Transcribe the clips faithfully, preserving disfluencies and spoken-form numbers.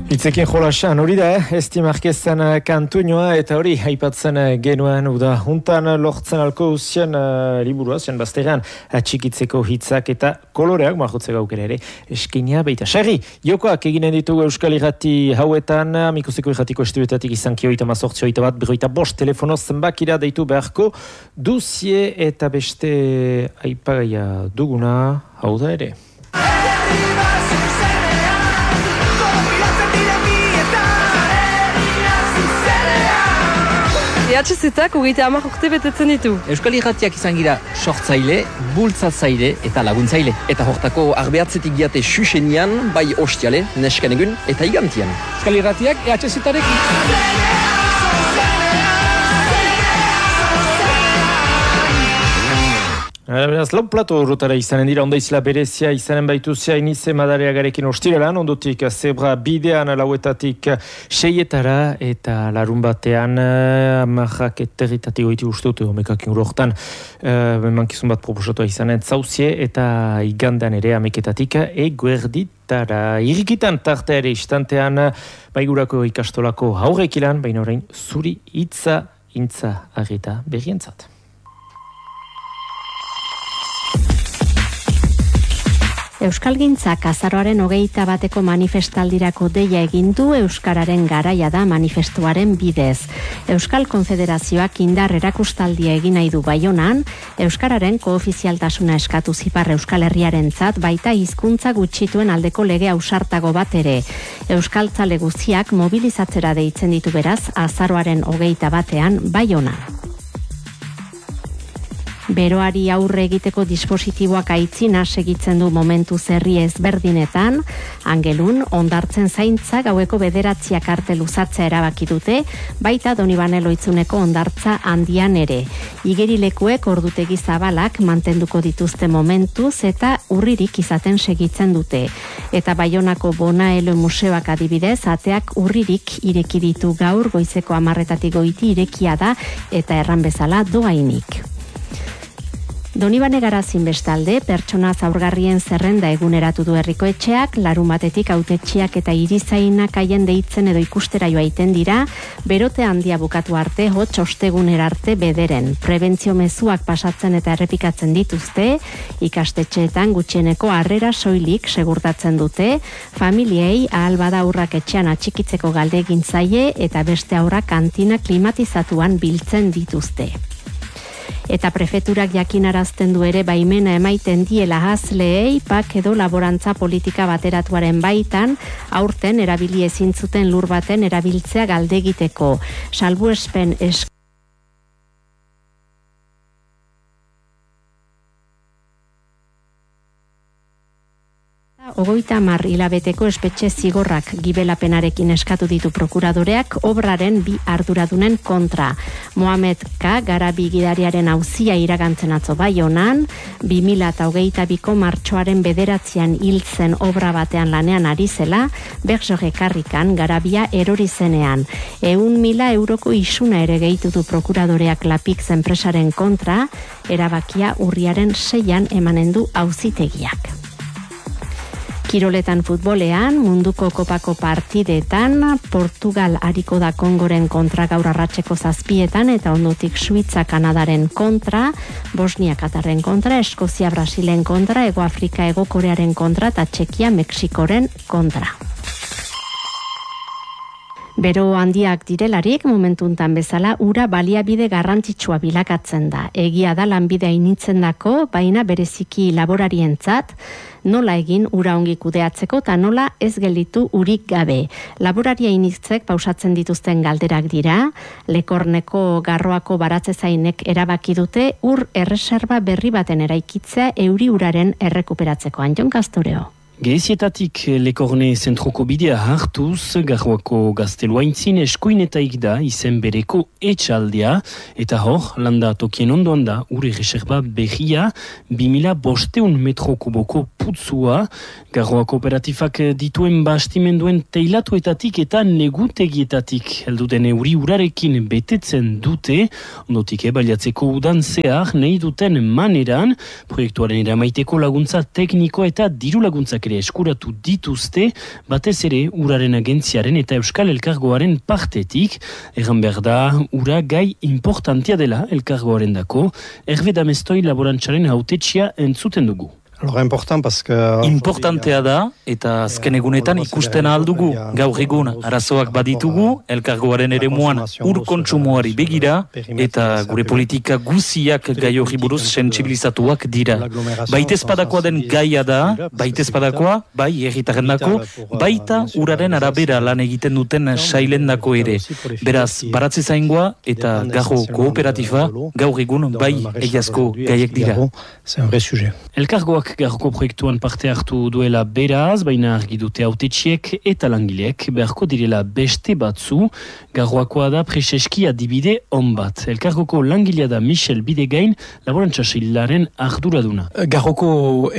Itzekin jolasan, hori da, eh? Esti Marquezan kantuinoa eta hori haipatzen genuen uda juntan lortzen alko uzien uh, liburua, zien bazteran atxikitzeko hitzak eta koloreak, marjotzeko aukera ere, eskinia baita. Sarri, jokoak eginen ditugu Euskal Irrati hauetan, amikuseko irratiko estuetatik izan kioita mazortzi oita bat, berroita bost telefonoz zenbakira deitu beharko duzie eta beste aipagaia duguna, hau da ere. E H Z-ak hogeita hamar urte betetzen ditu. Euskal Irratiak izan gira sortzaile, bultzatzaile eta laguntzaile. Eta hortako arbeatzetik giate xusenian, bai ostiale, nesken egun, eta igantian. Euskal Irratiak E H Z-arek... Beraz, lau plato urrutara izanen dira, onda izla berezia izanen baituzia inize madareagarekin ostiralan, ondotik zebra bidean lauetatik seietara eta larun batean amarrak eterritatik goiti uste dute omekakin urortan mankizun bat proposatua izanen zauzie eta igandan ere ameketatik eguerditara. Irikitan tarte ere istantean baigurako ikastolako haurrekilan, baina orain zuri hitza intza argita berrientzat. Euskalgintzak azaroaren hogeita bateko manifestaldirako deia egin du Euskararen garaia da manifestuaren bidez. Euskal Konfederazioak indar erakustaldia egin nahi du Baionan, Euskararen koofizialtasuna eskatu Ipar Euskal Herriarentzat baita hizkuntza gutxituen aldeko lege ausartago bat ere. Euskaltzale guztiak mobilizatzera deitzen ditu beraz azaroaren hogeita batean Baionan. Beroari aurre egiteko dispositiboak aitzina segitzen du momentu zerri ezberdinetan, Angelun ondartzen zaintza gaueko bederatziak arte luzatzea erabaki dute, baita Donibane Loitzuneko ondartza handian ere. Igerilekuek ordutegi zabalak mantenduko dituzte momentuz eta urririk izaten segitzen dute. Eta Baionako Bonaelo Museoak adibidez, ateak urririk ireki ditu gaur goizeko hamarretatik goiti irekia da eta erran bezala doainik. Donibane Garazin bestalde, pertsona zaurgarrien zerrenda eguneratu du herriko etxeak, larun batetik hautetxiak eta irizainak haien deitzen edo ikustera joaiten dira, berote handia bukatu arte, hotz osteguner arte bederen. Prebentzio mezuak pasatzen eta errepikatzen dituzte, ikastetxeetan gutxieneko harrera soilik segurtatzen dute, familiei ahal bada aurrak etxean atxikitzeko galde egin zaie eta beste aurrak kantina klimatizatuan biltzen dituzte. Eta prefeturak jakinarazten du ere baimena emaiten diela hazleei pak edo laborantza politika bateratuaren baitan aurten erabili ezin zuten lur baten erabiltzea galdegiteko. Salbuespen esk Ogoita hamar hilabeteko espetxe zigorrak gibelapenarekin eskatu ditu prokuradoreak obraren bi arduradunen kontra. Mohamed K. Garabi gidariaren auzia iragantzen atzo Baionan, bi mila hogeita biko martxoaren bederatzean hiltzen obra batean lanean ari zela, Berxoge Karrikan Garabia erori zenean. Ehun mila euroko isuna ere gehitu du prokuradoreak Lapix enpresaren kontra, erabakia urriaren seian emanen du auzitegiak. Kiroletan futbolean, munduko kopako partidetan, Portugal ariko da Kongoren kontra gaur arratseko zazpietan eta ondotik Suitza Kanadaren kontra, Bosnia Katarren kontra, Eskozia Brasilen kontra, Ego Afrika Ego Korearen kontra eta Txekia Mexikoren kontra. Bero handiak direlarik, momentuntan bezala, ura baliabide garrantzitsua bilakatzen da. Egia da lanbidea initzen dako, baina bereziki laborarientzat, nola egin ura ongi kudeatzeko eta nola ez gelditu urik gabe. Laboraria initzek pausatzen dituzten galderak dira, Lekorneko Garroako baratzezainek erabaki dute ur erreserba berri baten eraikitzea euri uraren errekuperatzeko. Anjon Kastoreo. Gezietatik Lekorne zentroko bidea hartuz, Garroako gazteluaintzin eskuinetaik da izen bereko etxaldea, eta hor, landa tokien ondoan da, ure reserva berria, bi mila bosteun metro kuboko putzua, Garroako operatifak dituen bastimenduen teilatuetatik eta negutegietatik helduten euri urarekin betetzen dute, ondotik ebaliatzeko udan zehar, nahi duten maneran, proiektuaren eramaiteko laguntza tekniko eta diru laguntzak ere eskuratu dituzte, batez ere uraren agentziaren eta Euskal Elkargoaren partetik, egan behar da, ura gai importantia dela elkargoaren dako, Hervé Damestoi laborantzaren hautetxia entzuten dugu. Alors important parce que importantea da eta azken egunetan ikusten ahal dugu gaur egun arazoak baditugu elkargoaren eremuan ur kontsumoari begira eta gure politika guziak gai hori buruz sentsibilizatuak dira. Baitezpadakoa den gaia da, baitezpadakoa, bai herritarrendako, baita uraren arabera lan egiten duten sailendako ere. Beraz, baratze zaingoa eta garro kooperatifa gaur egun bai egiazko gaiek dira. C'est un vrai sujet. Elkargoak garko proiektuan parte hartu duela beraz, baina argi dute hautetxiek eta langileek beharko direla beste batzu, garroakoa da preseski adibide on bat. Elkargoko langilea da Michel Bidegain, laborantza sailaren arduraduna. Garroko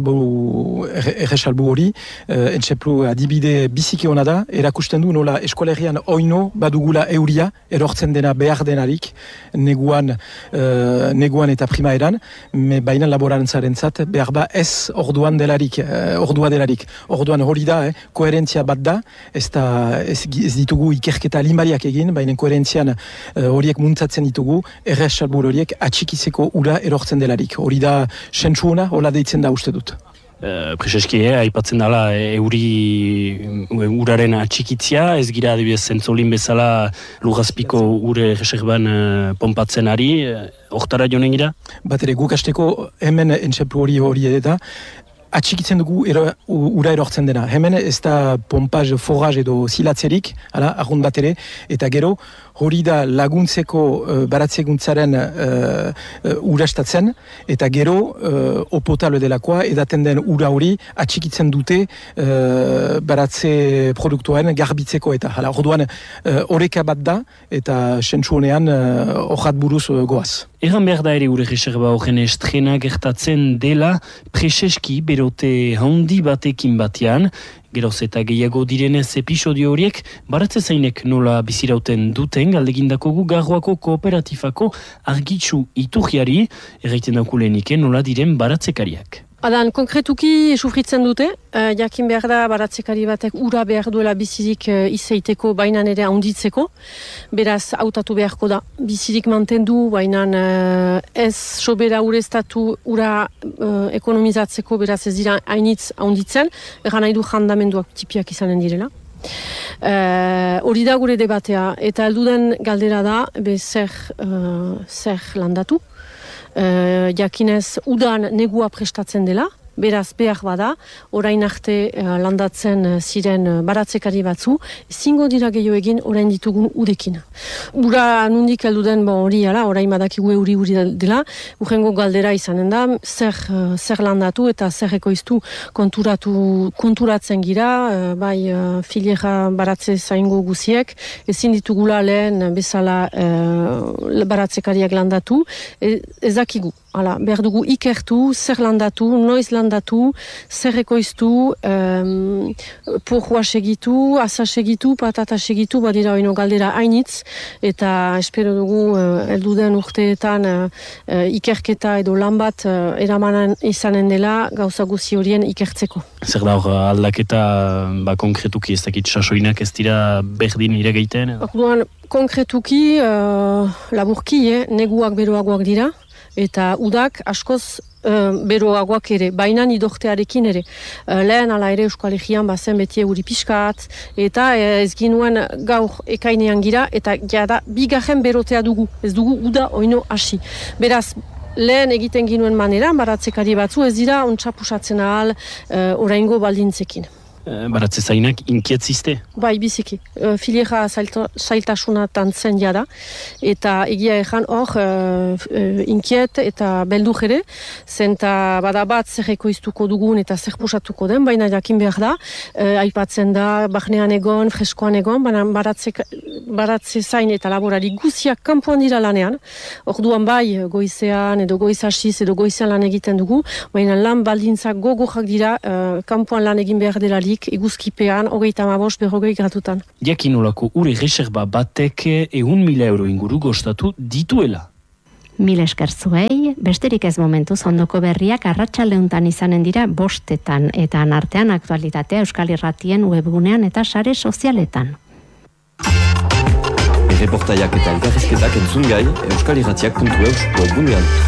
erresalbu hori, entzeplu adibide biziki hona da, erakusten du nola eskolerian oino badugula euria, erortzen dena behar denarik, neguan, uh, neguan eta primaeran, baina laborantzaren zat behar ba ez orduan delarik, eh, ordua delarik. Orduan hori da, eh, koherentzia bat da, ez, da, ez, ez ditugu ikerketa limariak egin, baina koherentzian eh, horiek muntzatzen ditugu, erresalbur horiek atxikizeko ura erortzen delarik. Hori da, sentsu hona, hola deitzen da uste dut. Uh, Prezeski, eh, aipatzen dala euri uraren atxikitzia, ez gira adibidez zentzolin bezala lugazpiko ure reserban uh, pompatzen ari, hortara uh, jonen gira? Bat ere, guk hasteko hemen entzeplu hori hori eta atxikitzen dugu ero, ura erortzen dena. Hemen ez da pompaz, forraz edo zilatzerik, ala, arrun bat ere, eta gero hori da laguntzeko uh, baratzeguntzaren uh, uh, urastatzen, eta gero uh, opotable delakoa edaten den ura hori atxikitzen dute uh, baratze produktuaren garbitzeko eta. Hala, orduan horreka uh, bat da, eta sentsu honean horrat uh, buruz uh, goaz. Egan behar da ere gure reserba horren estrena gertatzen dela preseski berote handi batekin batean, geroz eta gehiago direnez episodio horiek, baratze zainek nola bizirauten duten galdegindako gu garroako kooperatifako argitzu iturriari, erraiten daukulenike nola diren baratzekariak. Adan, konkretuki sufritzen dute, uh, jakin behar da baratzekari batek ura behar duela bizirik uh, izeiteko, bainan ere handitzeko, beraz hautatu beharko da. Bizirik mantendu, bainan uh, ez sobera ureztatu ura uh, ekonomizatzeko, beraz ez dira hainitz handitzen, eran nahi du jandamenduak tipiak izanen direla. Hori uh, da gure debatea, eta alduden galdera da, be zer, uh, zer landatu. Uh, jakinez udan negua prestatzen dela, beraz behar bada, orain arte uh, landatzen uh, ziren uh, baratzekari batzu, zingo dira gehiago egin orain ditugun urekin. Ura nundik heldu den hori ala, orain badakigu euri uri dela, urrengo galdera izanen da, zer, uh, zer landatu eta zer ekoiztu konturatu, konturatzen gira, uh, bai uh, filiera baratze zaingo guziek, ezin ditugula lehen bezala uh, baratzekariak landatu, e, ezakigu. Hala, behar dugu ikertu, zer landatu, noiz landatu, zer ekoiztu, um, porroa segitu, asa segitu, patata segitu, badira oino galdera hainitz, eta espero dugu uh, elduden urteetan uh, uh, ikerketa edo lan bat uh, eramanan izanen dela gauza guzi horien ikertzeko. Zer da hor aldaketa ba, konkretuki ez dakit sasoinak ez dira berdin iregeiten? Orduan, konkretuki uh, laburki, eh, neguak beroagoak dira, eta udak askoz uh, beroagoak ere, bainan idortearekin ere. Uh, lehen ala ere Euskalegian bazen beti euri pixkat, eta ez ginuen gaur ekainean gira, eta jada bigarren berotea dugu, ez dugu uda oino hasi. Beraz, lehen egiten ginuen manera, baratzekari batzu, ez dira ontsapusatzen ahal uh, oraingo baldintzekin. Baratze zainak inkietzizte? Bai, biziki. Uh, filiera zailtasuna tantzen jada. Eta egia ejan hor, uh, uh, inkiet eta beldur ere, zenta bada bat zer ekoiztuko dugun eta zer pusatuko den, baina jakin behar da, uh, aipatzen da, bahnean egon, freskoan egon, baina baratze, baratze zain eta laborari guziak kanpoan dira lanean. Orduan bai, goizean edo goizasiz edo goizean lan egiten dugu, baina lan baldintzak gogorrak dira, uh, kanpoan lan egin behar delarik, eguzkipean, hogeita hamabost, berrogei gratutan. Jakin olako ure reserba batek ehun mila euro inguru gostatu dituela. Mil esker zuei, besterik ez momentuz ondoko berriak arratsaldeuntan izanen dira bostetan eta artean aktualitatea Euskal Irratien webgunean eta sare sozialetan. Erreportaiak eta elkarrizketak entzun gai euskal irratiak puntu eus webgunean.